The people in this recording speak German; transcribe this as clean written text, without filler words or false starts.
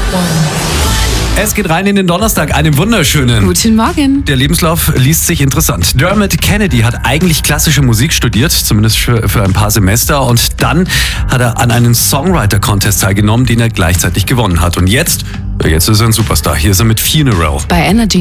Es geht rein in den Donnerstag, einen wunderschönen. Guten Morgen. Der Lebenslauf liest sich interessant. Dermot Kennedy hat eigentlich klassische Musik studiert, zumindest für ein paar Semester. Und dann hat er an einem Songwriter-Contest teilgenommen, den er gleichzeitig gewonnen hat. Und jetzt ist er ein Superstar. Hier ist er mit Funeral. Bei Energy.